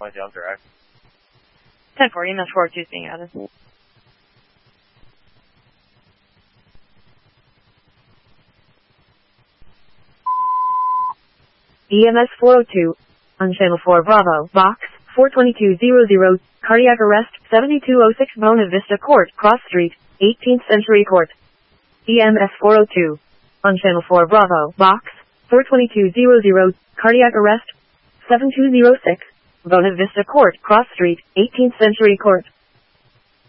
My jump direct. 1040, EMS 402 is being added. EMS 402, on channel 4 Bravo, box 42200, cardiac arrest, 7206 Buena Vista Court, Cross Street, 18th Century Court. EMS 402, on channel 4 Bravo, box 42200, cardiac arrest, 7206, Buena Vista Court, Cross Street, 18th Century Court.